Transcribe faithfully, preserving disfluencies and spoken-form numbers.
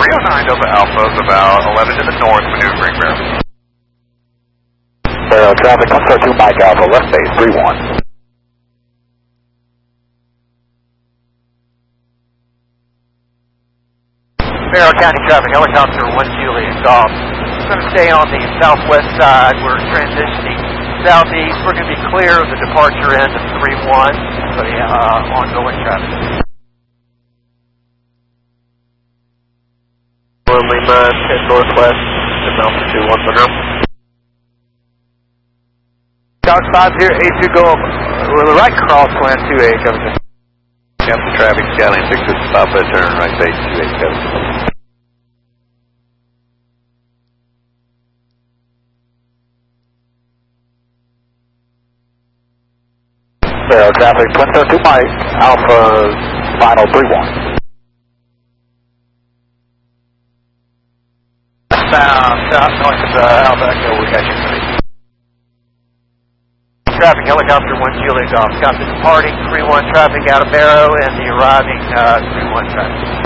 three oh nine Delta Alpha is about eleven to the north, maneuvering Barrow. Barrow traffic, one four two Mike Alpha, left base, three one. Barrow County traffic, helicopter one Juliet Golf. We're going to stay on the southwest side. We're transitioning southeast. We're going to be clear of the departure end of three one for the uh, ongoing traffic. Lima, head northwest, to Mountain two one for now. South five zero eight two Golf. We're the right crosswind two eight comes in. Captain traffic, Skyline six is stop at turn, right base two eight seven. Barrow traffic, twin seven two Mike Alpha, final three one. South, south north of uh, Alpha Echo, we got you. Traffic, helicopter one Juliet Golf. Got the departing three one traffic out of Barrow and the arriving uh, three one traffic.